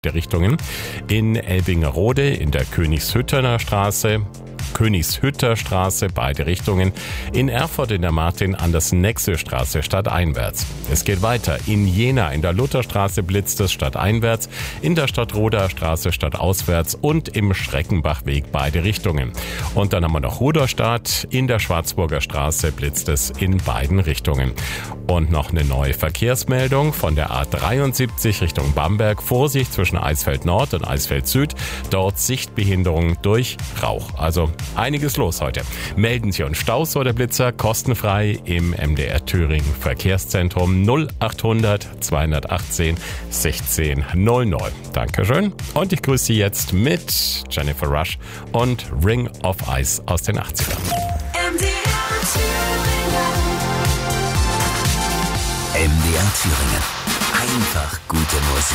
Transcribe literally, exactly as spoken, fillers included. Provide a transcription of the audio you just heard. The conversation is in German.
der Richtungen. In Elbingerode in der Königshüttener Straße, Königshütter Straße, beide Richtungen. In Erfurt in der Martin-Andersen-Nexel-Straße stadteinwärts. Es geht weiter. In Jena in der Lutherstraße blitzt es stadteinwärts, in der Stadtroder Straße stadtauswärts und im Schreckenbachweg beide Richtungen. Und dann haben wir noch Rudolstadt. In der Schwarzburger Straße blitzt es in beiden Richtungen. Und noch eine neue Verkehrsmeldung von der A dreiundsiebzig Richtung Bamberg. Vorsicht zwischen Eisfeld Nord und Eisfeld Süd. Dort Sichtbehinderung durch Rauch. Also einiges los heute. Melden Sie uns Staus oder Blitzer kostenfrei im M D R Thüringen Verkehrszentrum null achthundert zweihundertachtzehn sechzehn null null. Dankeschön. Und ich grüße Sie jetzt mit Jennifer Rush und Ring of Ice aus den achtzigern. M D R Thüringen. M D R Thüringen. Einfach gute Musik.